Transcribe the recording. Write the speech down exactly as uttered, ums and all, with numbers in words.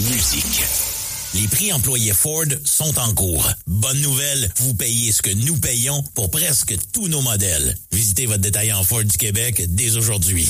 musique. Les prix employés Ford sont en cours. Bonne nouvelle, vous payez ce que nous payons pour presque tous nos modèles. Visitez votre détaillant Ford du Québec dès aujourd'hui.